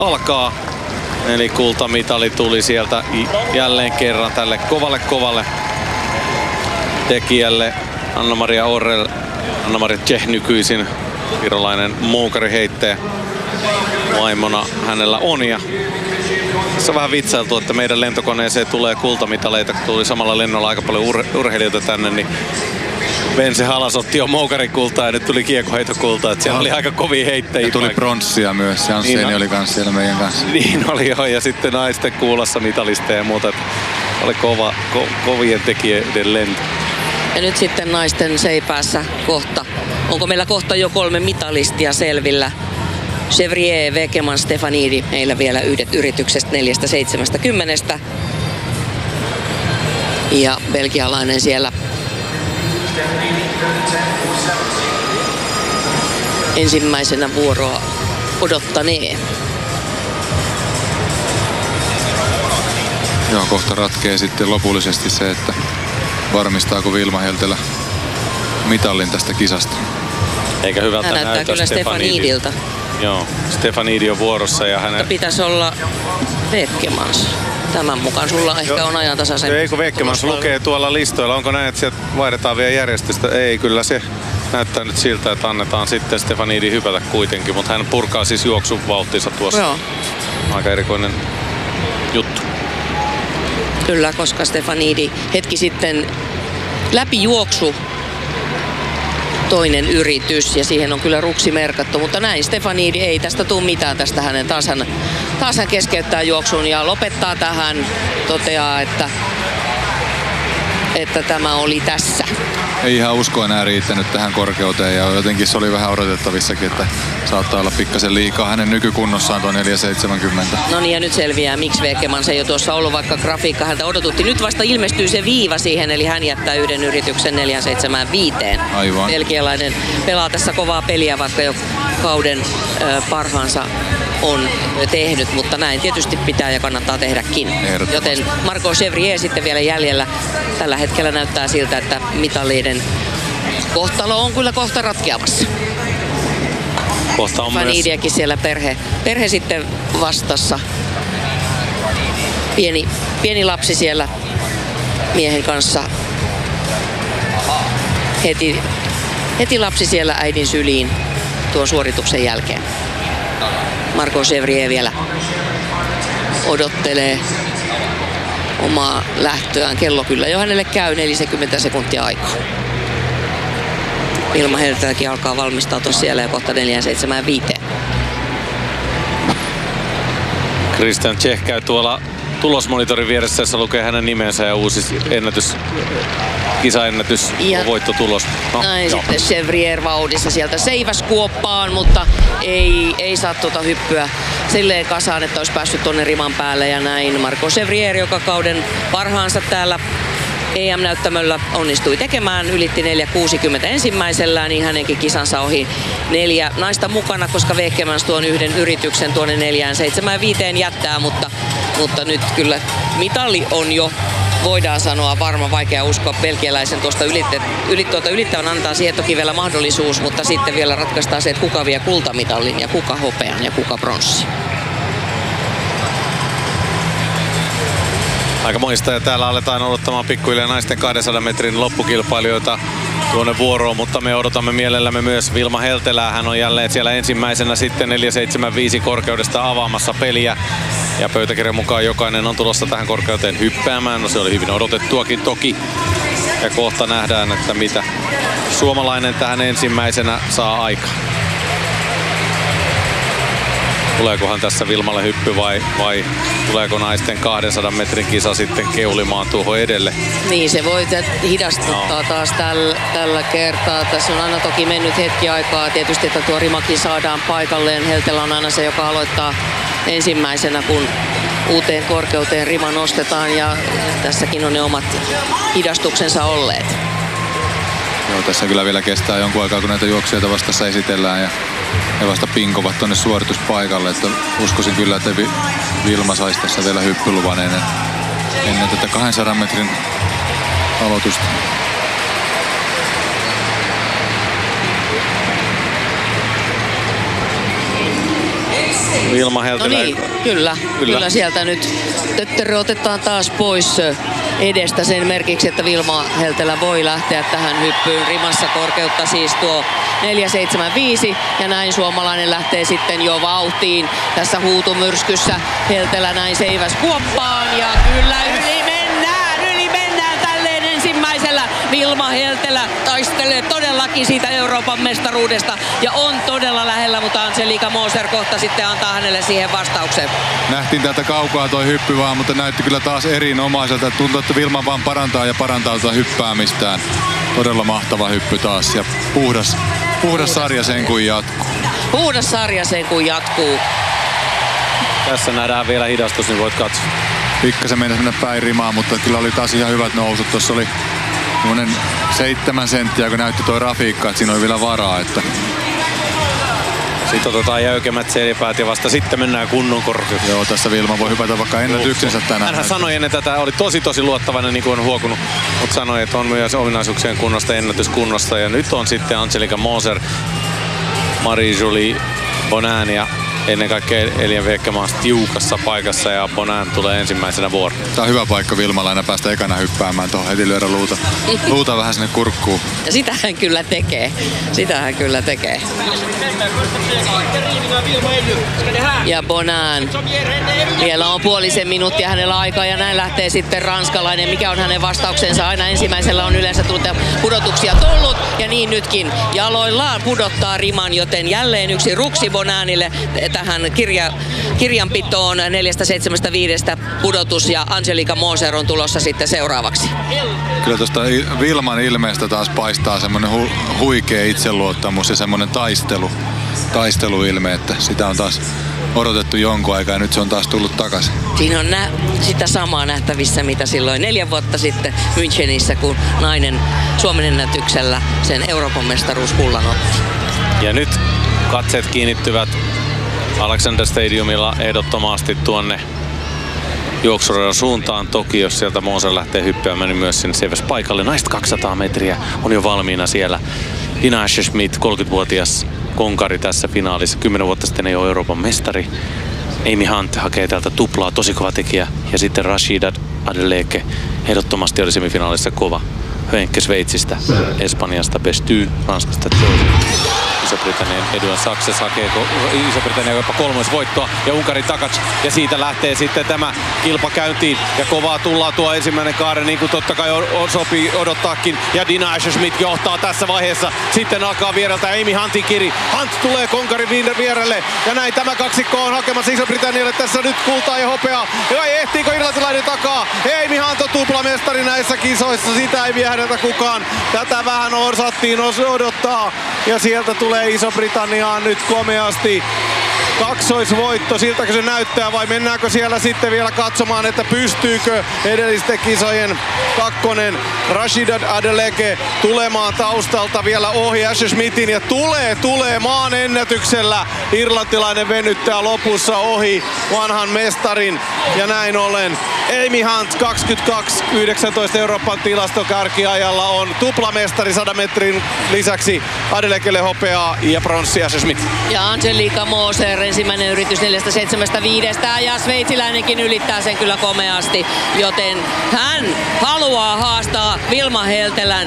alkaa. Eli kultamitali tuli sieltä jälleen kerran tälle kovalle tekijälle. Anna-Maria Orrell, Anna-Maria Czech nykyisin virolainen moukariheittäjä. Vaimona hänellä on, ja tässä on vähän vitsailtu, että meidän lentokoneeseen tulee kultamitaleita, kun tuli samalla lennolla aika paljon urheilijoita tänne, niin Vense Halas otti jo moukarikultaa ja nyt tuli kiekoheitokultaa, että siellä oli aika kovia heittäjiä. Ja tuli pronssia myös, Jansseni niin oli kanssa siellä meidän kanssa. Niin oli jo, ja sitten naisten kuulassa mitalisteja ja muuta, että oli kovien tekijöiden lento. Ja nyt sitten naisten seipäässä kohta. Onko meillä kohta jo 3 mitalistia selvillä? Chevrier, Wekeman, Stefanidi. Meillä vielä yhdet yrityksestä 4.70. Ja belgialainen siellä ensimmäisenä vuoroa odottanee. Joo, kohta ratkee sitten lopullisesti se, että varmistaako Vilma Heltelä mitallin tästä kisasta. Eikä hyvältä hän näyttää kyllä Stefanidilta. Joo, Stefanidi on vuorossa ja hänen... Pitäisi olla Weckemans. Tämän mukaan sulla ehkä on ajantasaisen. Ei kun Weckemans lukee tuolla listoilla. Onko näin, että sieltä vaihdetaan vielä järjestystä? Ei, kyllä se näyttää nyt siltä, että annetaan sitten Stefanidi hypätä kuitenkin. Mutta hän purkaa siis juoksun vauhtinsa tuossa. Joo. Aika erikoinen juttu. Kyllä, koska Stefanidi hetki sitten läpi juoksu toinen yritys ja siihen on kyllä ruksi merkattu, mutta näin Stefanidi ei tästä tule mitään tästä hänen. Taas hän keskeyttää juoksun ja lopettaa tähän, toteaa, että tämä oli tässä. Ei ihan usko enää riittänyt tähän korkeuteen ja jotenkin se oli vähän odotettavissakin, että saattaa olla pikkasen liikaa hänen nykykunnossaan tuo 4.70. No niin, ja nyt selviää, miksi Weckemans ei ole tuossa ollut, vaikka grafiikka häntä odotutti. Nyt vasta ilmestyy se viiva siihen, eli hän jättää yhden yrityksen 4.75. Aivan. Belgialainen pelaa tässä kovaa peliä, vaikka jo kauden parhaansa on tehnyt, mutta näin tietysti pitää ja kannattaa tehdäkin. Joten Marco Chevrier sitten vielä jäljellä. Tällä hetkellä näyttää siltä, että mitaleiden kohtalo on kyllä kohta ratkeamassa. Kohta on Fanidiakin myös siellä perhe sitten vastassa. Pieni lapsi siellä miehen kanssa. Heti lapsi siellä äidin syliin tuon suorituksen jälkeen. Marco Chevrier vielä odottelee omaa lähtöään. Kello kyllä jo hänelle käy 40 sekuntia aikaa. Vilma Helteläkin alkaa valmistautua siellä jo kohta 4.75. Christian Czech käy tuolla tulosmonitorin vieressä, jossa lukee hänen nimensä ja uusi kisaennätys, voittotulos. Näin sitten Chevrier vauhdissa sieltä seiväs kuoppaan, mutta ei saa tuota hyppyä silleen kasaan, että olisi päässyt tuonne riman päälle ja näin. Marco Chevrier, joka kauden parhaansa täällä EM-näyttämöllä onnistui tekemään, ylitti 4.60 ensimmäisellä, niin hänenkin kisansa ohi 4 naista mukana, koska Weckemans tuon yhden yrityksen tuonne 4.75 jättää, mutta nyt kyllä mitali on jo, voidaan sanoa, varma, vaikea uskoa belgialaisen tuosta ylittävän, antaa siihen toki vielä mahdollisuus, mutta sitten vielä ratkaistaan se, että kuka vie kultamitalin ja kuka hopean ja kuka pronssi. Aika moista, ja täällä aletaan odottamaan pikkuhiljaa naisten 200 metrin loppukilpailijoita tuonne vuoroon, mutta me odotamme mielellämme myös Vilma Heltelää. Hän on jälleen siellä ensimmäisenä sitten 4.75 korkeudesta avaamassa peliä. Ja pöytäkirjan mukaan jokainen on tulossa tähän korkeuteen hyppäämään. No se oli hyvin odotettuakin toki. Ja kohta nähdään, että mitä suomalainen tähän ensimmäisenä saa aikaan. Tuleekohan tässä Vilmalle hyppy vai tuleeko naisten 200 metrin kisa sitten keulimaan tuohon edelle? Niin, se voi hidastuttaa taas tällä kertaa. Tässä on aina toki mennyt hetki aikaa tietysti, että tuo rimakin saadaan paikalleen. Heltelä on aina se, joka aloittaa ensimmäisenä, kun uuteen korkeuteen rima nostetaan, ja tässäkin on ne omat hidastuksensa olleet. Joo, tässä kyllä vielä kestää jonkun aikaa, kun näitä juoksijoita vastassa esitellään ja vasta pinkovat tuonne suorituspaikalle. Että uskoisin kyllä, että Vilma saisi tässä vielä hyppyluvan ennen tätä 200 metrin aloitusta. Vilma Heltelä. No niin, kyllä sieltä nyt tötterö otetaan taas pois edestä sen merkiksi, että Vilma Heltelä voi lähteä tähän hyppyyn. Rimassa korkeutta siis tuo 4,75 ja näin suomalainen lähtee sitten jo vauhtiin tässä huutumyrskyssä. Heltelä näin seiväs kuoppaan ja kyllä yli mennään tälleen ensimmäisellä. Vilma Heltelä taistelee todellakin siitä Euroopan mestaruudesta ja on todella lähellä, mutta Angelika Moser kohta sitten antaa hänelle siihen vastauksen. Nähtiin täältä kaukaa toi hyppy vaan, mutta näytti kyllä taas erinomaiselta. Tuntuu, että Vilma vaan parantaa tätä hyppäämistään. Todella mahtava hyppy taas ja puhdas sarja sen kun jatkuu. Puhdas sarja sen kun jatkuu. Tässä nähdään vielä hidastus, niin voit katsoa. Pikkasen mennä päin rimaa, mutta kyllä oli taas ihan hyvät nousut. Tuossa oli 7 senttiä, kun näytti toi rafiikka, että siinä oli vielä varaa. Että... Sitten otetaan jäykemmät selipäät ja vasta sitten mennään kunnon korkeuteen. Joo, tässä Vilma voi hypätä vaikka ennätyksensä tänään. Hänhän sanoi ennen tätä, oli tosi luottavainen, niin kuin on huokunut, mutta sanoi, että on myös ominaisuuksien kunnosta, ennätyskunnosta. Ja nyt on sitten Angelika Moser, Marie-Julie Bonin ja ennen kaikkea Elien Viekkemaas tiukassa paikassa ja Bonin tulee ensimmäisenä vuoroon. Tämä on hyvä paikka Vilmalla aina päästä ekana hyppäämään tuohon, heti lyödä luuta vähän sinne kurkkuun. Ja sitä hän kyllä tekee. Ja Bonin. Vielä on puolisen minuuttia hänellä aikaa ja näin lähtee sitten ranskalainen. Mikä on hänen vastauksensa? Aina ensimmäisellä on yleensä pudotuksia tullut ja niin nytkin jaloillaan pudottaa riman, joten jälleen yksi ruksi Boninille tähän kirjanpitoon 4,75 pudotus ja Angelika Moser on tulossa sitten seuraavaksi. Kyllä tuosta Vilman ilmeestä taas paistaa semmoinen huikea itseluottamus ja semmoinen taisteluilme, että sitä on taas odotettu jonkun aikaa ja nyt se on taas tullut takaisin. Siinä on sitä samaa nähtävissä, mitä silloin 4 vuotta sitten Münchenissä, kun nainen Suomen ennätyksellä sen Euroopan mestaruuskullan otti. Ja nyt katseet kiinnittyvät Alexander Stadiumilla ehdottomasti tuonne juoksuradan suuntaan. Toki jos sieltä Moser lähtee hyppäämään, niin myös sinne seiväspaikalle. Naiset 200 metriä on jo valmiina siellä. Ina Asher-Smith, 30-vuotias konkari tässä finaalissa. 10 vuotta sitten ei ole Euroopan mestari. Amy Hunt hakee täältä tuplaa, tosi kova tekijä. Ja sitten Rashida Adeleke ehdottomasti oli semifinaalissa kova. Hönke Sveitsistä, Espanjasta Besty, Ranskasta Jolie. Iso-Britannian Edouard Success hakee Iso-Britannian jopa 3. voittoa ja Unkarin Takac. Ja siitä lähtee sitten tämä kilpa käyntiin. Ja kovaa tullaan tuo ensimmäinen kaari, niin kuin totta kai sopii odottaakin. Ja Dina Asher-Smith johtaa tässä vaiheessa. Sitten alkaa viereltä Amy Huntin kiri. Hunt tulee konkarin vierelle. Ja näin tämä kaksikko on hakemassa Iso-Britannialle tässä nyt kultaa ja hopeaa. Ja ehtiikö irlantilainen takaa? Amy Hunt on tuplamestari näissä kisoissa. Sitä ei vie häneltä kukaan. Tätä vähän osattiin odottaa. Ja sieltä tulee Iso-Britanniaan nyt komeasti kaksoisvoitto, siltäkö se näyttää vai mennäänkö siellä sitten vielä katsomaan, että pystyykö edellisten kisojen kakkonen Rashida Adeleke tulemaan taustalta vielä ohi Asher-Smithin ja tulee maan ennätyksellä. Irlantilainen venyttää lopussa ohi vanhan mestarin ja näin ollen Amy Hunt 22.19 Euroopan tilastokärkiajalla on tuplamestari 100 metrin lisäksi Adelekelle hopeaa ja pronssi Asher-Smith. Ja Angelika Moser ensimmäinen yritys 4,75 ja sveitsiläinenkin ylittää sen kyllä komeasti, joten hän haluaa haastaa Vilma Heltelän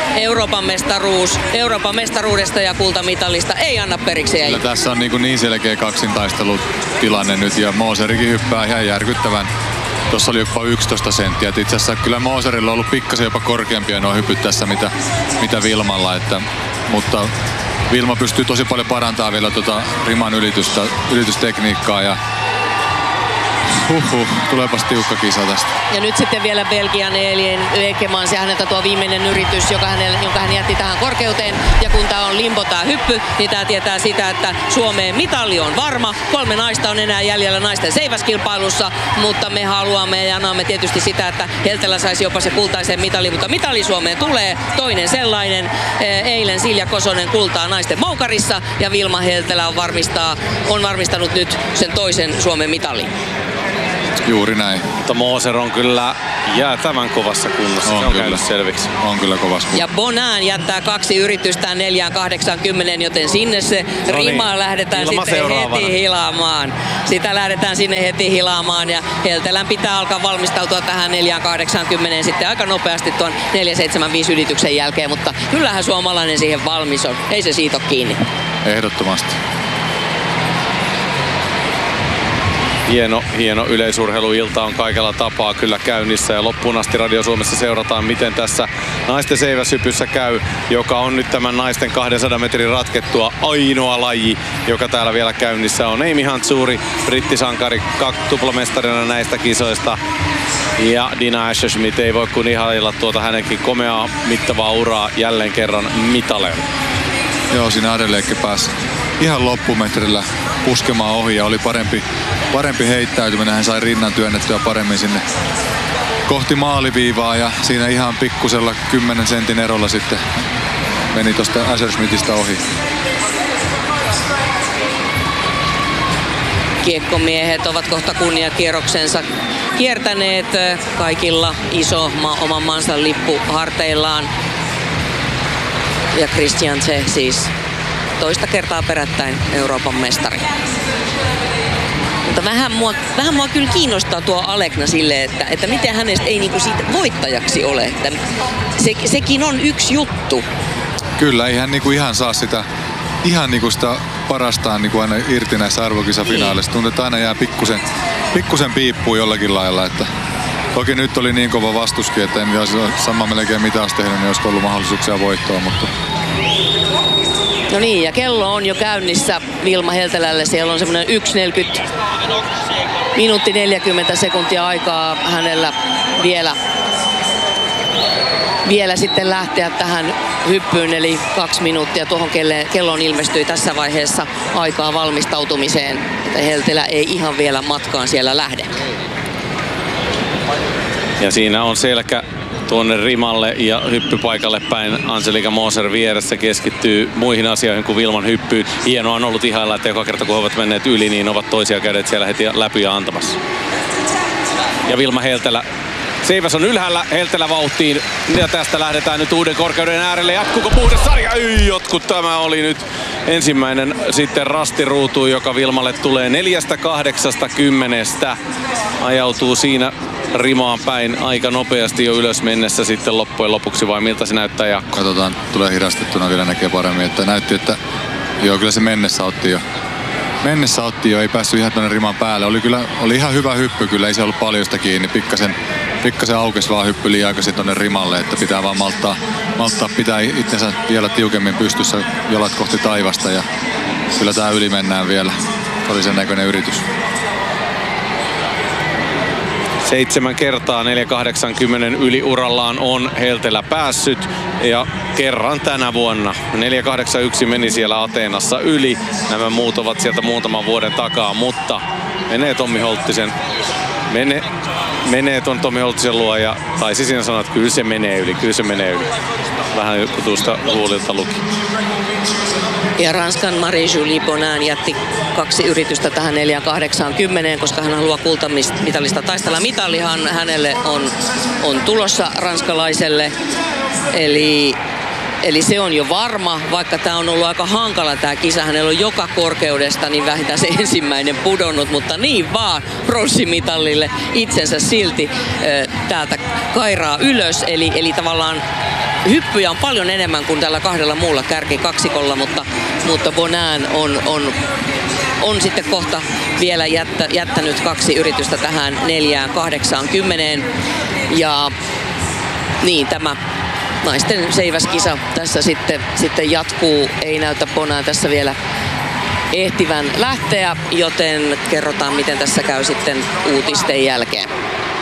Euroopan mestaruudesta ja kultamitalista. Ei anna periksi. Ei. Tässä on niin selkeä kaksintaistelutilanne nyt ja Moserikin hyppää ihan järkyttävän. Tuossa oli jopa 11 senttiä. Itse asiassa kyllä Moserilla on ollut pikkasen jopa korkeampia nuo hypyt tässä mitä Vilmalla. Mutta Vilma pystyy tosi paljon parantamaan vielä riman yritystekniikkaa ja tuleepas tiukka kisa tästä. Ja nyt sitten vielä Belgian Elien Viekkemaas ja häneltä tuo viimeinen yritys, jonka hän jätti tähän korkeuteen. Ja kun tää on limbo tää hyppy, niin tää tietää sitä, että Suomeen mitali on varma. 3 naista on enää jäljellä naisten seiväskilpailussa, mutta me haluamme ja annamme tietysti sitä, että Heltelä saisi jopa se kultaisen mitali, mutta mitali Suomeen tulee. Toinen sellainen. Eilen Silja Kosonen kultaa naisten moukarissa ja Vilma Heltelä on varmistanut nyt sen toisen Suomen mitalin. Juuri näin. Mutta Moser on kyllä jäätävän kovassa kunnossa, se on käynyt selviksi. On kyllä kovassa kunnossa. Ja Bonan jättää 2 yritystään 4.80, joten sinne se rima lähdetään sitten heti hilaamaan. Sitä lähdetään sinne heti hilaamaan ja Heltelän pitää alkaa valmistautua tähän 4.80 sitten aika nopeasti tuon 4.75 ylityksen jälkeen, mutta kyllähän suomalainen siihen valmis on. Ei se siitä ole kiinni. Ehdottomasti. Hieno yleisurheiluilta on kaikella tapaa kyllä käynnissä ja loppuun asti Radio Suomessa seurataan, miten tässä naisten seiväshypyssä käy, joka on nyt tämän naisten 200 metrin ratkettua ainoa laji, joka täällä vielä käynnissä on. Amy Hantzuri, brittisankari, tuplamestarina näistä kisoista. Ja Dina Asher-Smith ei voi kuin ihailla tuota hänenkin komeaa mittavaa uraa jälleen kerran mitaleilla. Joo, siinä Adeleekin pääsi ihan loppumetrillä puskemaan ohi ja oli parempi heittäytyminen. Hän sai rinnan työnnettyä paremmin sinne kohti maaliviivaa ja siinä ihan pikkusella 10 sentin erolla sitten meni tuosta Asher-Smithistä ohi. Kiekkomiehet ovat kohta kunniakierroksensa kiertäneet, kaikilla iso oman maansa lippu harteillaan. Ja Christian Tse siis toista kertaa perättäin Euroopan mestari. Mutta vähän mua kyllä kiinnostaa tuo Alekna silleen, että miten hänestä ei niinku siitä voittajaksi ole. Että sekin on yksi juttu. Kyllä, ei hän niinku ihan saa sitä parastaan niinku aina irti näissä arvokisafinaaleissa. Tuntuu, että aina jää pikkusen piippuun jollakin lailla. Että toki nyt oli niin kova vastuskin, että en olisi sama melkein mitä olisi tehnyt, niin olisi ollut mahdollisuuksia voittoa. Mutta... No niin, ja kello on jo käynnissä Vilma Heltelälle. Siellä on semmoinen 1.40 minuutti 40 sekuntia aikaa hänellä vielä sitten lähteä tähän hyppyyn, eli 2 minuuttia tuohon kelloon ilmestyi tässä vaiheessa aikaa valmistautumiseen. Että Heltelä ei ihan vielä matkaan siellä lähde. Ja siinä on selkä tuonne rimalle ja hyppypaikalle päin. Angelika Moser vieressä keskittyy muihin asioihin kuin Vilman hyppyyn. Hienoa on ollut ihailla, että joka kerta kun he ovat menneet yli, niin ovat toisia kädet siellä heti läpi ja antamassa. Ja Vilma Heltelä. Seiväs on ylhäällä, Heltelä vauhtiin ja tästä lähdetään nyt uuden korkeuden äärelle. Jatkuuko puhdas sarja? Jotkut, tämä oli nyt ensimmäinen sitten rastiruutu, joka Vilmalle tulee 4.80. Ajautuu siinä rimaan päin aika nopeasti jo ylös mennessä sitten loppujen lopuksi, vai miltä se näyttää, Jaakko? Katsotaan, tulee hidastettuna vielä näkee paremmin, että näytti, että joo, kyllä se mennessä otti jo, ei päässyt ihan tuonne riman päälle. Oli ihan hyvä hyppy kyllä, ei se ollut paljosta kiinni, pikkasen aukesi vaan hyppy liian aikaisin tuonne rimalle, että pitää vaan malttaa pitää itsensä vielä tiukemmin pystyssä, jalat kohti taivasta ja kyllä tää yli mennään vielä. Oli sen näköinen yritys. 7 kertaa 4.80 yli urallaan on Heltelä päässyt ja kerran tänä vuonna. 4.81 meni siellä Ateenassa yli. Nämä muut ovat sieltä muutaman vuoden takaa, mutta menee Tommi Holttisen. Menee ton Tommi Holttisen luo ja taisi siinä sanoa, että kyllä se menee yli. Vähän tuosta huulilta luki. Ja Ranskan Marie-Julie Bonan jätti 2 yritystä tähän 4.80, koska hän haluaa kultamitalista taistella. Mitalihan hänelle on tulossa ranskalaiselle. Eli se on jo varma, vaikka tämä on ollut aika hankala tämä kisa. Hänellä on joka korkeudesta niin vähintään se ensimmäinen pudonnut, mutta niin vaan pronssimitallille itsensä silti täältä kairaa ylös. Eli tavallaan hyppyjä on paljon enemmän kuin tällä 2 muulla kärkikaksikolla, mutta Bonan on sitten kohta vielä jättänyt 2 yritystä tähän 4.80. Ja niin tämä naisten seiväskisa tässä sitten jatkuu. Ei näytä Bonan tässä vielä ehtivän lähteä, joten kerrotaan miten tässä käy sitten uutisten jälkeen.